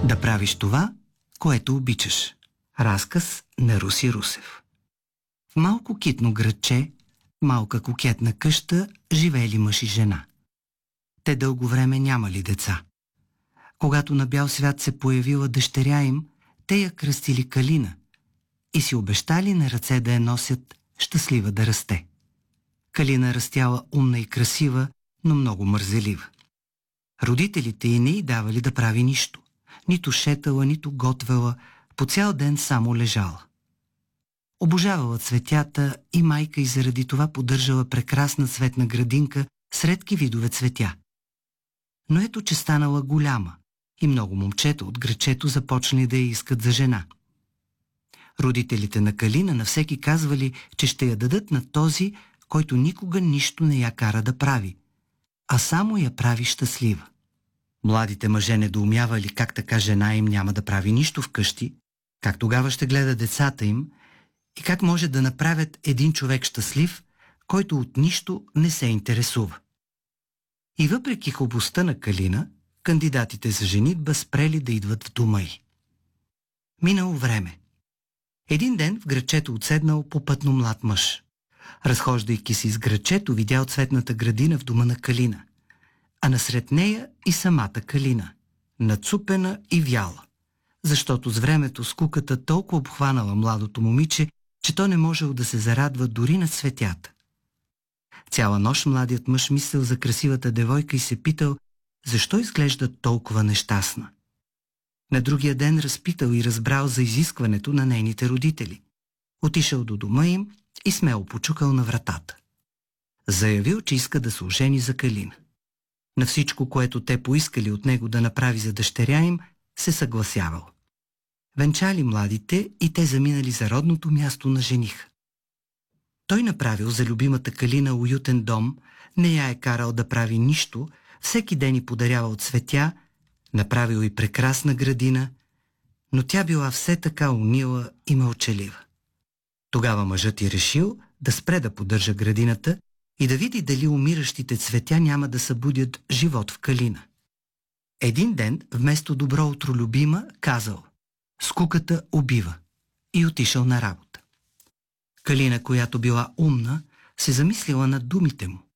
Да правиш това, което обичаш. Разказ на Руси Русев. В малко китно градче, малка кокетна къща, живеели мъж и жена. Те дълго време нямали деца. Когато на бял свят се появила дъщеря им, те я кръстили Калина и си обещали на ръце да я носят щастлива да расте. Калина растяла умна и красива, но много мързелива. Родителите й не й давали да прави нищо. Нито шетала, нито готвела, по цял ден само лежала. Обожавала цветята и майка й заради това поддържала прекрасна цветна градинка с редки видове цветя. Но ето, че станала голяма и много момчета от градчето започнали да я искат за жена. Родителите на Калина на всеки казвали, че ще я дадат на този, който никога нищо не я кара да прави, а само я прави щастлива. Младите мъже недоумявали как така жена им няма да прави нищо вкъщи, как тогава ще гледа децата им и как може да направят един човек щастлив, който от нищо не се интересува. И въпреки хубостта на Калина, кандидатите за женитба спрели да идват в дома й. Минало време. Един ден в градчето отседнал попътно млад мъж. Разхождайки се из градчето, видял цветната градина в дома на Калина, а насред нея и самата Калина, нацупена и вяла, защото с времето скуката толкова обхванала младото момиче, че то не можело да се зарадва дори на цветята. Цяла нощ младият мъж мислил за красивата девойка и се питал, защо изглежда толкова нещастна. На другия ден разпитал и разбрал за изискването на нейните родители. Отишъл до дома им и смело почукал на вратата. Заявил, че иска да се ожени за Калина. На всичко, което те поискали от него да направи за дъщеря им, се съгласявал. Венчали младите и те заминали за родното място на жениха. Той направил за любимата Калина уютен дом, не я е карал да прави нищо, всеки ден й подарявал цветя, направил и прекрасна градина, но тя била все така унила и мълчалива. Тогава мъжът й решил да спре да поддържа градината и да види дали умиращите цветя няма да събудят живот в Калина. Един ден, вместо добро утро, любима, казал: скуката убива, и отишъл на работа. Калина, която била умна, се замислила над думите му